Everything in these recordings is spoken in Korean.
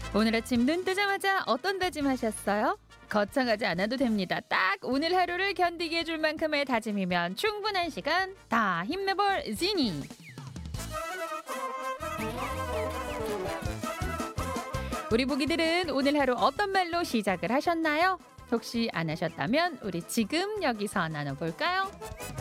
오늘 아침 눈 뜨자마자 어떤 다짐하셨어요? 거창하지 않아도 됩니다. 딱 오늘 하루를 견디게 해줄 만큼의 다짐이면 충분한 시간. 다 힘내볼 지니. 우리 보기들은 오늘 하루 어떤 말로 시작을 하셨나요? 혹시 안 하셨다면 우리 지금 여기서 나눠볼까요?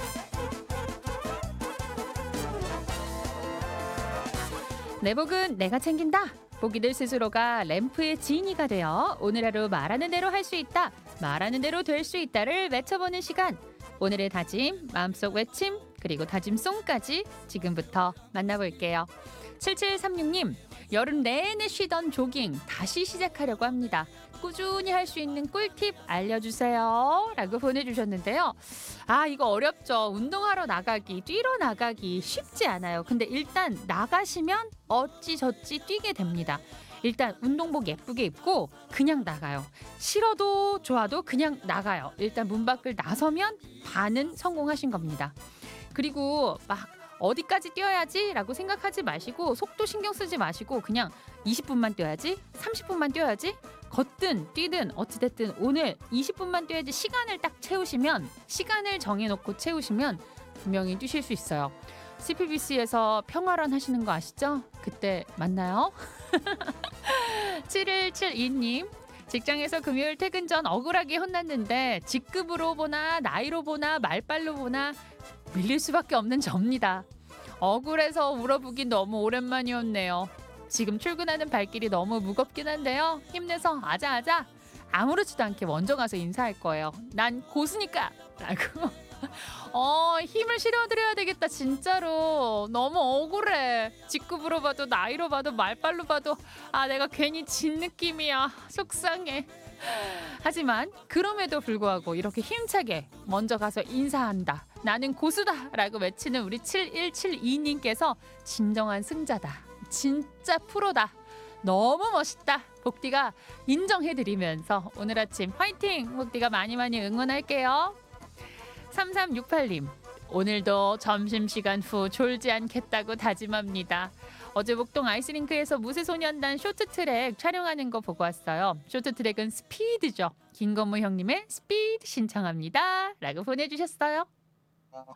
내 복은 내가 챙긴다. 보기들 스스로가 램프의 지니가 되어 오늘 하루 말하는 대로 할 수 있다, 말하는 대로 될 수 있다를 외쳐보는 시간. 오늘의 다짐, 마음속 외침, 그리고 다짐송까지 지금부터 만나볼게요. 7736님, 여름 내내 쉬던 조깅 다시 시작하려고 합니다. 꾸준히 할 수 있는 꿀팁 알려주세요 라고 보내주셨는데요. 이거 어렵죠. 운동하러 나가기, 뛰러 나가기 쉽지 않아요. 근데 일단 나가시면 어찌저찌 뛰게 됩니다. 일단 운동복 예쁘게 입고 그냥 나가요. 싫어도 좋아도 그냥 나가요. 일단 문 밖을 나서면 반은 성공하신 겁니다. 그리고 막 어디까지 뛰어야지 라고 생각하지 마시고, 속도 신경 쓰지 마시고 그냥 20분만 뛰어야지, 30분만 뛰어야지, 걷든 뛰든 어찌됐든 오늘 20분만 뛰어야지 시간을 딱 채우시면, 시간을 정해놓고 채우시면 분명히 뛰실 수 있어요. CPBC에서 평화런 하시는 거 아시죠? 그때 만나요. 7172님, 직장에서 금요일 퇴근 전 억울하게 혼났는데 직급으로 보나 나이로 보나 말빨로 보나 밀릴 수밖에 없는 접니다. 억울해서 울어보긴 너무 오랜만이었네요. 지금 출근하는 발길이 너무 무겁긴 한데요. 힘내서 아자아자 아무렇지도 않게 먼저 가서 인사할 거예요. 난 고수니까 라고. 힘을 실어드려야 되겠다. 진짜로 너무 억울해. 직급으로 봐도 나이로 봐도 말빨로 봐도 내가 괜히 진 느낌이야. 속상해. 하지만 그럼에도 불구하고 이렇게 힘차게 먼저 가서 인사한다, 나는 고수다 라고 외치는 우리 7172님께서 진정한 승자다, 진짜 프로다, 너무 멋있다. 복디가 인정해드리면서 오늘 아침 화이팅! 복디가 많이 응원할게요. 3368님, 오늘도 점심시간 후 졸지 않겠다고 다짐합니다. 어제 목동 아이스링크에서 무쇠소년단 쇼트트랙 촬영하는 거 보고 왔어요. 쇼트트랙은 스피드죠. 김건무 형님의 스피드 신청합니다 라고 보내주셨어요.